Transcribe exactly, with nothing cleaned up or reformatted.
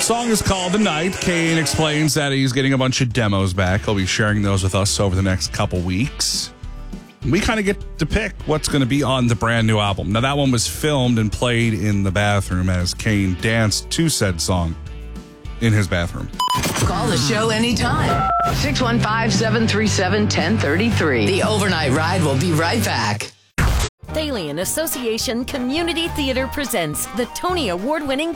Song is called The Night. Kane explains that he's getting a bunch of demos back. He'll be sharing those with us over the next couple weeks. We kind of get to pick what's going to be on the brand new album. Now, that one was filmed and played in the bathroom as Kane danced to said song in his bathroom. Call the show anytime. six one five, seven three seven, one zero three three. The Overnight Ride will be right back. Thalian Association Community Theater presents the Tony Award-winning